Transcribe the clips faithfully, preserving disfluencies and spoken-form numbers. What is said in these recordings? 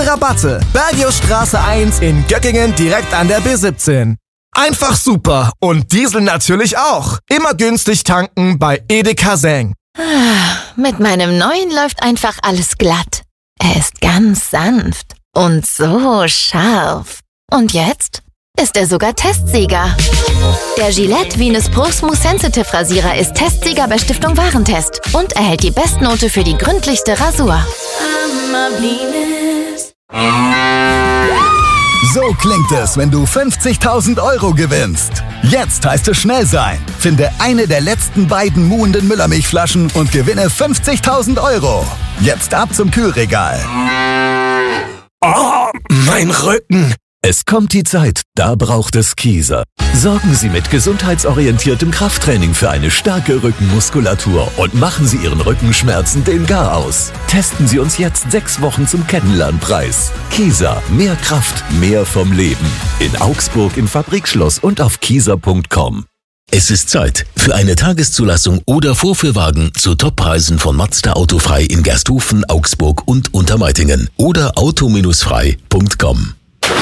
Rabatte. Bergiusstraße eins in Göckingen direkt an der B siebzehn. Einfach super und Diesel natürlich auch. Immer günstig tanken bei Edeka Seng. Mit meinem neuen läuft einfach alles glatt. Er ist ganz sanft und so scharf. Und jetzt ist er sogar Testsieger. Der Gillette Venus Pro Smooth Sensitive Rasierer ist Testsieger bei Stiftung Warentest und erhält die Bestnote für die gründlichste Rasur. So klingt es, wenn du fünfzigtausend Euro gewinnst. Jetzt heißt es schnell sein. Finde eine der letzten beiden muhenden Müllermilchflaschen und gewinne fünfzigtausend Euro. Jetzt ab zum Kühlregal. Oh, mein Rücken. Es kommt die Zeit, da braucht es Kieser. Sorgen Sie mit gesundheitsorientiertem Krafttraining für eine starke Rückenmuskulatur und machen Sie Ihren Rückenschmerzen den Garaus. Testen Sie uns jetzt sechs Wochen zum Kennenlernpreis. Kieser, mehr Kraft, mehr vom Leben. In Augsburg im Fabrikschloss und auf kieser punkt com. Es ist Zeit für eine Tageszulassung oder Vorführwagen zu Toppreisen von Mazda Autofrei in Gersthofen, Augsburg und Untermeitingen oder auto frei punkt com.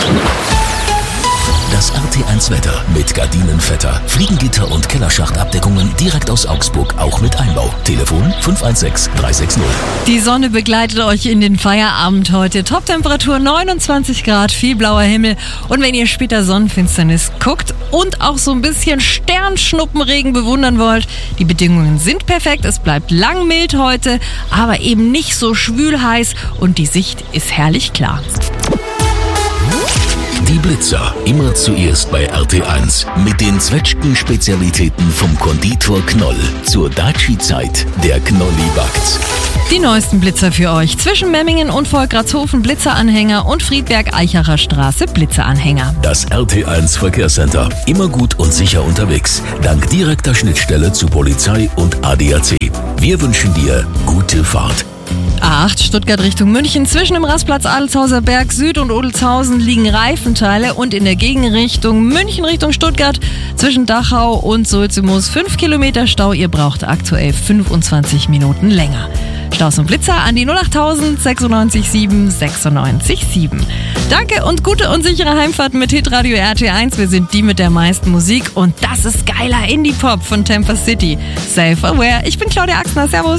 Das R T eins Wetter mit Gardinenvetter, Fliegengitter und Kellerschachtabdeckungen direkt aus Augsburg, auch mit Einbau. Telefon fünf eins sechs drei sechs null. Die Sonne begleitet euch in den Feierabend heute. Toptemperatur neunundzwanzig Grad, viel blauer Himmel. Und wenn ihr später Sonnenfinsternis guckt und auch so ein bisschen Sternschnuppenregen bewundern wollt, die Bedingungen sind perfekt. Es bleibt lang mild heute, aber eben nicht so schwül heiß und die Sicht ist herrlich klar. Die Blitzer, immer zuerst bei R T eins. Mit den Zwetschgen-Spezialitäten vom Konditor Knoll. Zur Daci-Zeit, der Knolli backt. Die neuesten Blitzer für euch. Zwischen Memmingen und Volkratshofen Blitzeranhänger und Friedberg-Eichacher Straße Blitzeranhänger. Das R T eins Verkehrscenter. Immer gut und sicher unterwegs. Dank direkter Schnittstelle zu Polizei und A D A C. Wir wünschen dir gute Fahrt. A acht Stuttgart Richtung München. Zwischen dem Rastplatz Adelshauser Berg Süd und Odelshausen liegen Reifenteile und in der Gegenrichtung München Richtung Stuttgart zwischen Dachau und Sulzimus fünf Kilometer Stau. Ihr braucht aktuell fünfundzwanzig Minuten länger. Staus und Blitzer an die null achttausend sechsundneunzig sieben sechsundneunzig sieben. Danke und gute und sichere Heimfahrt mit Hitradio R T eins. Wir sind die mit der meisten Musik und das ist geiler Indie-Pop von Tampa City. Self-Aware. Ich bin Claudia Axner. Servus.